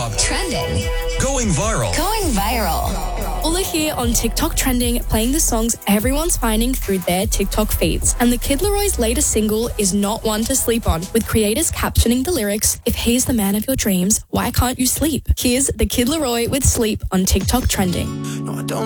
TikTok. Trending. Going viral. Going viral. All are here on TikTok Trending, playing the songs everyone's finding through their TikTok feeds. And the Kid Leroy's latest single is not one to sleep on, with creators captioning the lyrics, "If he's the man of your dreams, why can't you sleep?" Here's the Kid Leroy with Sleep on TikTok Trending. No, I don't